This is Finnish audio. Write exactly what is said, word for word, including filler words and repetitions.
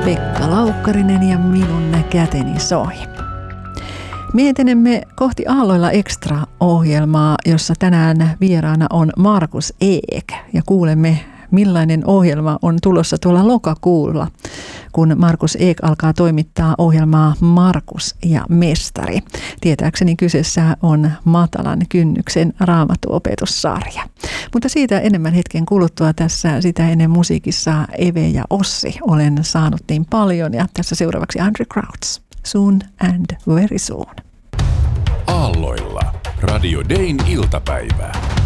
Pekka Laukkarinen ja minun käteni soi. Me etenemme kohti Aalloilla Extra-ohjelmaa, jossa tänään vieraana on Markus Ek ja kuulemme, millainen ohjelma on tulossa tuolla lokakuulla, kun Markus Ek alkaa toimittaa ohjelmaa Markus ja mestari. Tietääkseni kyseessä on matalan kynnyksen raamattuopetussarja. Mutta siitä enemmän hetken kuluttua tässä sitä ennen musiikissa Eve ja Ossi olen saanut niin paljon ja tässä seuraavaksi Andrew Crouch. Soon and very soon. Aalloilla Radio Dayn iltapäivä.